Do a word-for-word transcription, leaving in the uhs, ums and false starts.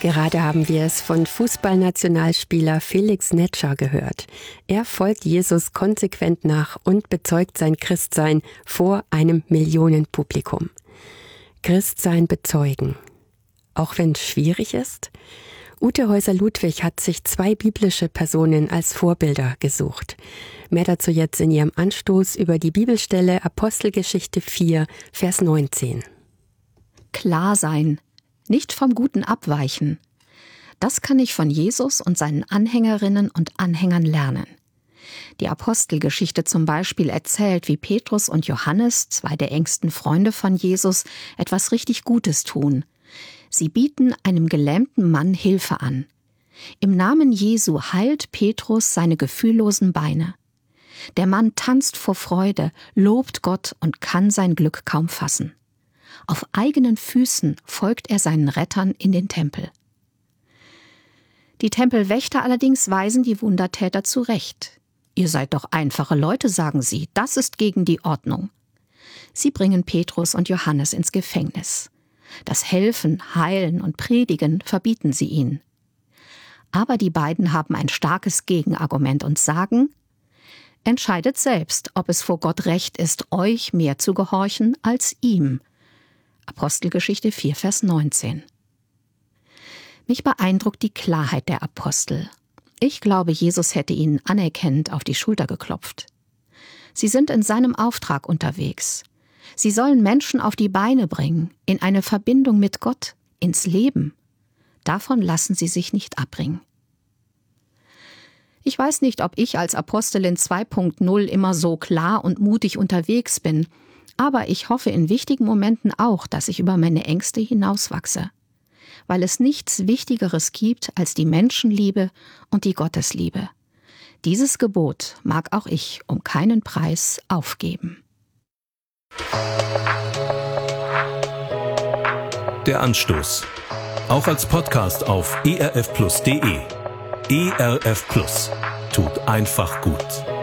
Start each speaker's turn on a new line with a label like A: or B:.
A: Gerade haben wir es von Fußballnationalspieler Felix Netscher gehört. Er folgt Jesus konsequent nach und bezeugt sein Christsein vor einem Millionenpublikum. Christsein bezeugen, auch wenn es schwierig ist? Ute Häuser-Ludwig hat sich zwei biblische Personen als Vorbilder gesucht. Mehr dazu jetzt in ihrem Anstoß über die Bibelstelle Apostelgeschichte vier, Vers neunzehn.
B: Klar sein, nicht vom Guten abweichen. Das kann ich von Jesus und seinen Anhängerinnen und Anhängern lernen. Die Apostelgeschichte zum Beispiel erzählt, wie Petrus und Johannes, zwei der engsten Freunde von Jesus, etwas richtig Gutes tun. Sie bieten einem gelähmten Mann Hilfe an. Im Namen Jesu heilt Petrus seine gefühllosen Beine. Der Mann tanzt vor Freude, lobt Gott und kann sein Glück kaum fassen. Auf eigenen Füßen folgt er seinen Rettern in den Tempel. Die Tempelwächter allerdings weisen die Wundertäter zurecht. Ihr seid doch einfache Leute, sagen sie, das ist gegen die Ordnung. Sie bringen Petrus und Johannes ins Gefängnis. Das Helfen, Heilen und Predigen verbieten sie ihnen. Aber die beiden haben ein starkes Gegenargument und sagen: Entscheidet selbst, ob es vor Gott recht ist, euch mehr zu gehorchen als ihm. Apostelgeschichte vier, Vers neunzehn. Mich beeindruckt die Klarheit der Apostel. Ich glaube, Jesus hätte ihnen anerkennend auf die Schulter geklopft. Sie sind in seinem Auftrag unterwegs. Sie sollen Menschen auf die Beine bringen, in eine Verbindung mit Gott, ins Leben. Davon lassen sie sich nicht abbringen. Ich weiß nicht, ob ich als Apostelin zwei Punkt null immer so klar und mutig unterwegs bin, aber ich hoffe in wichtigen Momenten auch, dass ich über meine Ängste hinauswachse, weil es nichts Wichtigeres gibt als die Menschenliebe und die Gottesliebe. Dieses Gebot mag auch ich um keinen Preis aufgeben.
C: Der Anstoß. Auch als Podcast auf e r f plus punkt d e. E R F Plus. Tut einfach gut.